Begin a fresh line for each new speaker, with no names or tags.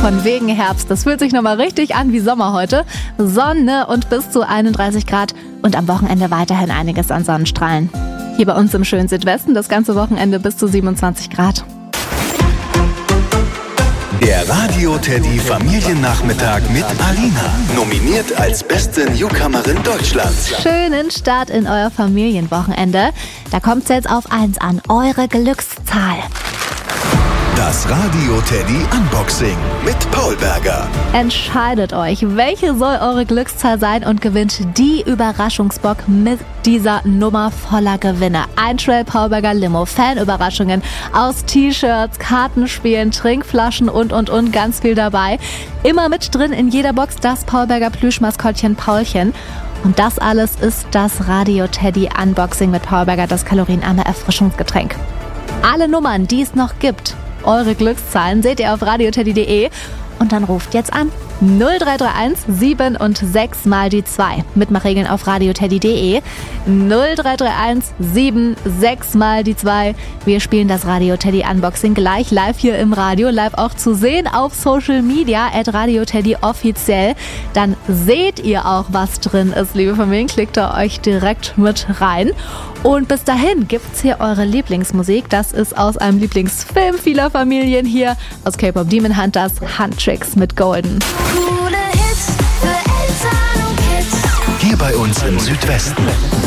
Von wegen Herbst. Das fühlt sich nochmal richtig an wie Sommer heute. Sonne und bis zu 31 Grad und am Wochenende weiterhin einiges an Sonnenstrahlen. Hier bei uns im schönen Südwesten das ganze Wochenende bis zu 27 Grad.
Der Radio Teddy Familiennachmittag mit Alina. Nominiert als beste Newcomerin Deutschlands.
Schönen Start in euer Familienwochenende. Da kommt's jetzt auf 1 an, eure Glückszahl.
Das Radio Teddy Unboxing mit Paul Berger.
Entscheidet euch, welche soll eure Glückszahl sein und gewinnt die Überraschungsbox mit dieser Nummer voller Gewinne. Ein Trail Paul Berger Limo, Fanüberraschungen aus T-Shirts, Kartenspielen, Trinkflaschen und ganz viel dabei. Immer mit drin in jeder Box das Paul Berger Plüschmaskottchen Paulchen. Und das alles ist das Radio Teddy Unboxing mit Paul Berger, das kalorienarme Erfrischungsgetränk. Alle Nummern, die es noch gibt, eure Glückszahlen seht ihr auf radioteddy.de und dann ruft jetzt an 0331 7 und 6 mal die 2. Mitmachregeln auf radioteddy.de 0331 7 6 mal die 2. Wir spielen das Radio Teddy Unboxing gleich live hier im Radio, live auch zu sehen auf Social Media @radioteddy offiziell. Dann seht ihr auch, was drin ist, liebe Familien. Klickt da euch direkt mit rein. Und bis dahin gibt's hier eure Lieblingsmusik. Das ist aus einem Lieblingsfilm vieler Familien hier aus K-Pop Demon Hunters, Handtricks mit Golden.
Coole Hits für Eltern und Kids.
Hier bei uns im Südwesten.